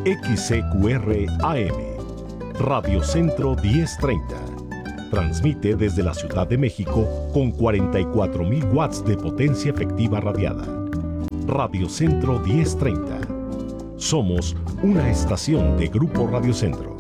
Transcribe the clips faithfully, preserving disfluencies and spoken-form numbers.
X C Q R A M, Radio Centro diez treinta. Transmite desde la Ciudad de México con cuarenta y cuatro mil watts de potencia efectiva radiada. Radio Centro diez treinta. Somos una estación de Grupo Radio Centro.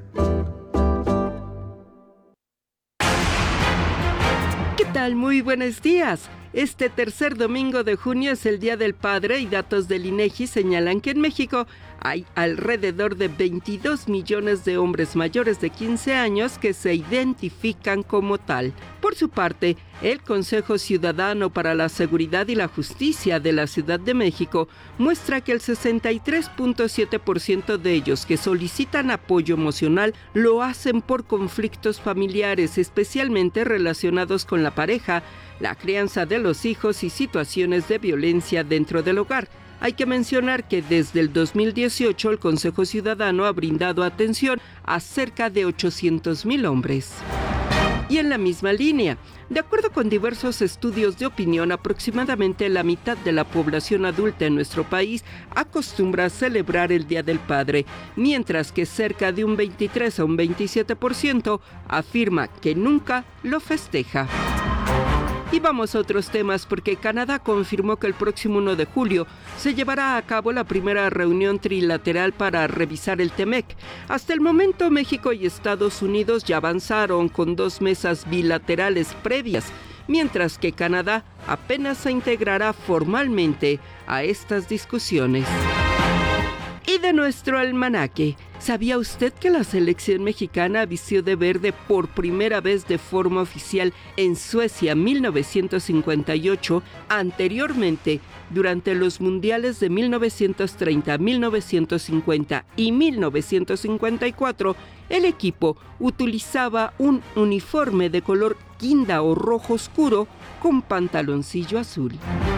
¿Qué tal? Muy buenos días. Este tercer domingo de junio es el Día del Padre y datos del INEGI señalan que en México hay alrededor de veintidós millones de hombres mayores de quince años que se identifican como tal. Por su parte, el Consejo Ciudadano para la Seguridad y la Justicia de la Ciudad de México muestra que el sesenta y tres punto siete por ciento de ellos que solicitan apoyo emocional lo hacen por conflictos familiares, especialmente relacionados con la pareja, la crianza de los hijos y situaciones de violencia dentro del hogar. Hay que mencionar que desde el dos mil dieciocho el Consejo Ciudadano ha brindado atención a cerca de ochocientos mil hombres. Y en la misma línea, de acuerdo con diversos estudios de opinión, aproximadamente la mitad de la población adulta en nuestro país acostumbra a celebrar el Día del Padre, mientras que cerca de un veintitrés a un veintisiete por ciento afirma que nunca lo festeja. Y vamos a otros temas porque Canadá confirmó que el próximo uno de julio se llevará a cabo la primera reunión trilateral para revisar el TEMEC. Hasta el momento México y Estados Unidos ya avanzaron con dos mesas bilaterales previas, mientras que Canadá apenas se integrará formalmente a estas discusiones. Y de nuestro almanaque, ¿sabía usted que la selección mexicana vistió de verde por primera vez de forma oficial en Suecia mil novecientos cincuenta y ocho? Anteriormente, durante los mundiales de mil novecientos treinta, mil novecientos cincuenta y mil novecientos cincuenta y cuatro, el equipo utilizaba un uniforme de color guinda o rojo oscuro con pantaloncillo azul.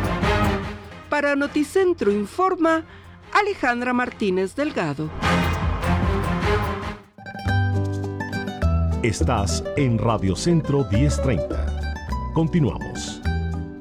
Para Noticentro informa Alejandra Martínez Delgado. Estás en Radio Centro diez treinta. Continuamos.